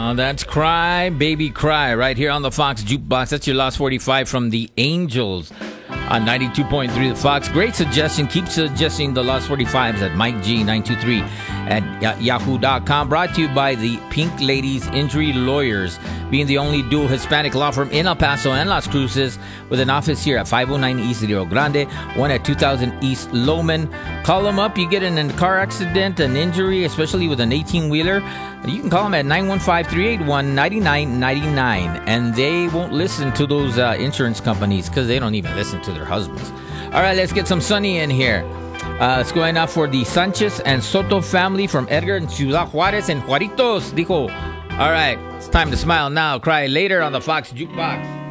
That's Cry, Baby Cry, right here on the Fox Jukebox. That's your Lost 45 from the Angels on 92.3 The Fox. Great suggestion. Keep suggesting the Lost 45s at Mike G923 at yahoo.com. Brought to you by the Pink Ladies Injury Lawyers, being the only dual Hispanic law firm in El Paso and Las Cruces, with an office here at 509 East Rio Grande, one at 2000 East Loman. Call them up. You get in a car accident, an injury, especially with an 18-wheeler. You can call them at 915-381-9999, and they won't listen to those insurance companies because they don't even listen to their husbands. All right, let's get some Sunny in here. It's going out for the Sanchez and Soto family from Edgar and Ciudad Juarez and Juaritos, dijo. All right, it's time to smile now, cry later on the Fox Jukebox.